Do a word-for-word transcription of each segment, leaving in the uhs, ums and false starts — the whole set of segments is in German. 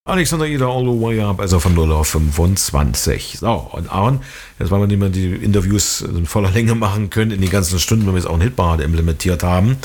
Alexander Ida, All the Way Up, also von null auf fünfundzwanzig. So, und Aaron, jetzt wollen wir nicht mehr die Interviews in voller Länge machen können, in den ganzen Stunden, wenn wir jetzt auch eine Hitparade implementiert haben.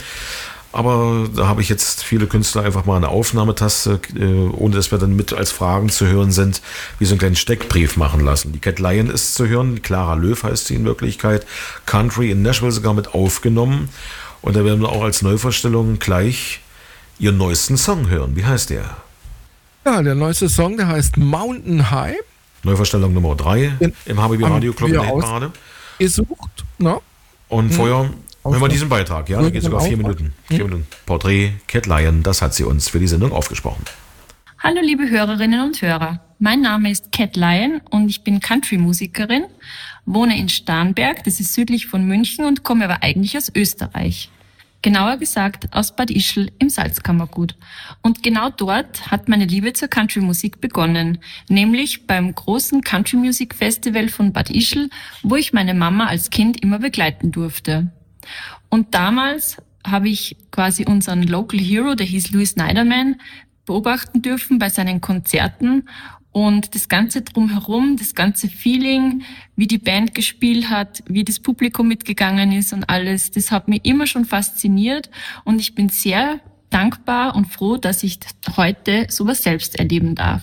Aber da habe ich jetzt viele Künstler einfach mal eine Aufnahmetaste, ohne dass wir dann mit als Fragen zu hören sind, wie so einen kleinen Steckbrief machen lassen. Die Cat Lion ist zu hören, Clara Löw heißt sie in Wirklichkeit, Country in Nashville sogar mit aufgenommen. Und da werden wir auch als Neuvorstellung gleich ihren neuesten Song hören. Wie heißt der? Ja, der neueste Song, der heißt Mountain High. Neuvorstellung Nummer drei im H B B Radio Club in der Hitparade. Gesucht, ne? Und vorher hören wir diesen Beitrag, ja, da geht sogar vier Minuten. Vier Minuten. Porträt Cat Lion, das hat sie uns für die Sendung aufgesprochen. Hallo liebe Hörerinnen und Hörer, mein Name ist Cat Lion und ich bin Country-Musikerin, wohne in Starnberg, das ist südlich von München und komme aber eigentlich aus Österreich. Genauer gesagt aus Bad Ischl im Salzkammergut. Und genau dort hat meine Liebe zur Country-Musik begonnen, nämlich beim großen Country-Music-Festival von Bad Ischl, wo ich meine Mama als Kind immer begleiten durfte. Und damals habe ich quasi unseren Local Hero, der hieß Louis Snyderman, beobachten dürfen bei seinen Konzerten. Und das Ganze drumherum, das ganze Feeling, wie die Band gespielt hat, wie das Publikum mitgegangen ist und alles, das hat mich immer schon fasziniert. Und ich bin sehr dankbar und froh, dass ich heute sowas selbst erleben darf.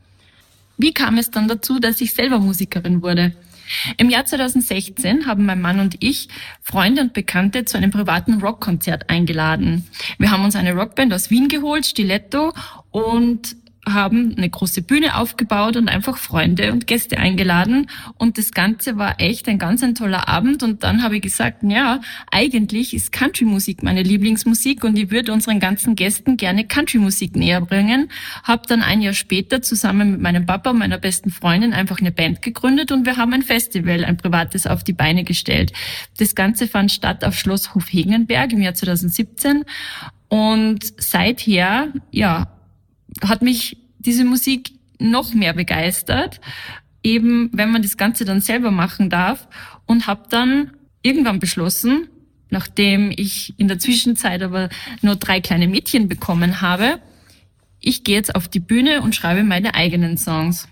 Wie kam es dann dazu, dass ich selber Musikerin wurde? Im Jahr zweitausendsechzehn haben mein Mann und ich Freunde und Bekannte zu einem privaten Rockkonzert eingeladen. Wir haben uns eine Rockband aus Wien geholt, Stiletto, und haben eine große Bühne aufgebaut und einfach Freunde und Gäste eingeladen. Und das Ganze war echt ein ganz ein toller Abend. Und dann habe ich gesagt, ja, eigentlich ist Country-Musik meine Lieblingsmusik und ich würde unseren ganzen Gästen gerne Country-Musik näher bringen. Habe dann ein Jahr später zusammen mit meinem Papa und meiner besten Freundin einfach eine Band gegründet und wir haben ein Festival, ein privates, auf die Beine gestellt. Das Ganze fand statt auf Schloss Hofhegenberg im Jahr zweitausendsiebzehn. Und seither, ja, hat mich diese Musik noch mehr begeistert, eben wenn man das Ganze dann selber machen darf, und habe dann irgendwann beschlossen, nachdem ich in der Zwischenzeit aber nur drei kleine Mädchen bekommen habe, ich gehe jetzt auf die Bühne und schreibe meine eigenen Songs.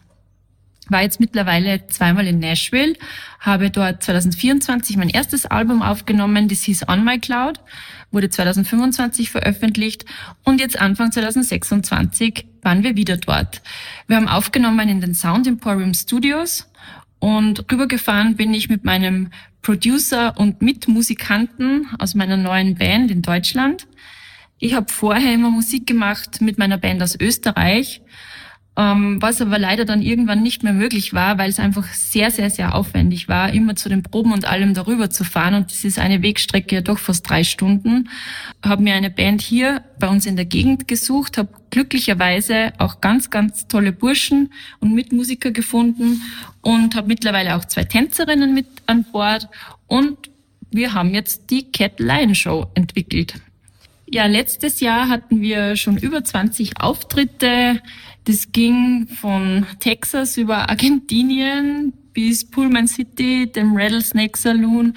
War jetzt mittlerweile zweimal in Nashville, habe dort zweitausendvierundzwanzig mein erstes Album aufgenommen, das hieß On My Cloud, wurde zweitausendfünfundzwanzig veröffentlicht und jetzt Anfang zweitausendsechsundzwanzig waren wir wieder dort. Wir haben aufgenommen in den Sound Emporium Studios und rübergefahren bin ich mit meinem Producer und Mitmusikanten aus meiner neuen Band in Deutschland. Ich habe vorher immer Musik gemacht mit meiner Band aus Österreich, Ähm, was aber leider dann irgendwann nicht mehr möglich war, weil es einfach sehr, sehr, sehr aufwendig war, immer zu den Proben und allem darüber zu fahren. Und das ist eine Wegstrecke ja doch fast drei Stunden. Habe mir eine Band hier bei uns in der Gegend gesucht, habe glücklicherweise auch ganz, ganz tolle Burschen und Mitmusiker gefunden und habe mittlerweile auch zwei Tänzerinnen mit an Bord. Und wir haben jetzt die Cat Lion Show entwickelt. Ja, letztes Jahr hatten wir schon über zwanzig Auftritte. Das ging von Texas über Argentinien bis Pullman City, dem Rattlesnake Saloon,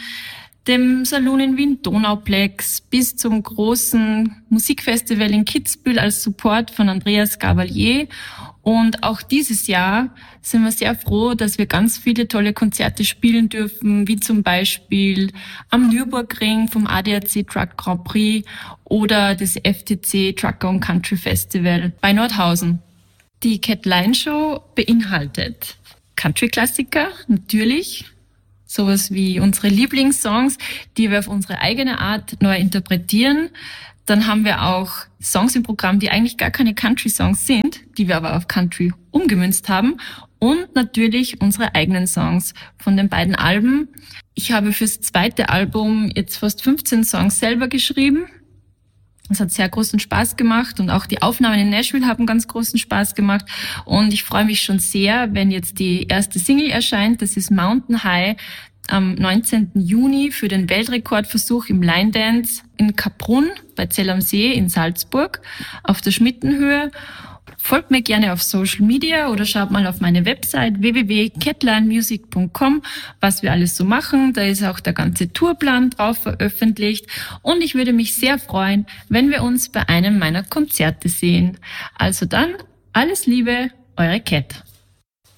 dem Saloon in Wien Donauplex bis zum großen Musikfestival in Kitzbühel als Support von Andreas Gabalier. Und auch dieses Jahr sind wir sehr froh, dass wir ganz viele tolle Konzerte spielen dürfen, wie zum Beispiel am Nürburgring vom A D A C Truck Grand Prix oder das F T C Trucker und Country Festival bei Nordhausen. Die Cat Lion Show beinhaltet Country-Klassiker, natürlich, sowas wie unsere Lieblingssongs, die wir auf unsere eigene Art neu interpretieren. Dann haben wir auch Songs im Programm, die eigentlich gar keine Country-Songs sind, die wir aber auf Country umgemünzt haben. Und natürlich unsere eigenen Songs von den beiden Alben. Ich habe fürs zweite Album jetzt fast fünfzehn Songs selber geschrieben. Es hat sehr großen Spaß gemacht und auch die Aufnahmen in Nashville haben ganz großen Spaß gemacht. Und ich freue mich schon sehr, wenn jetzt die erste Single erscheint. Das ist Mountain High am neunzehnten Juni für den Weltrekordversuch im Line Dance in Kaprun bei Zell am See in Salzburg auf der Schmittenhöhe. Folgt mir gerne auf Social Media oder schaut mal auf meine Website w w w punkt catlinemusic punkt com, was wir alles so machen. Da ist auch der ganze Tourplan drauf veröffentlicht. Und ich würde mich sehr freuen, wenn wir uns bei einem meiner Konzerte sehen. Also dann Alles Liebe, eure Cat.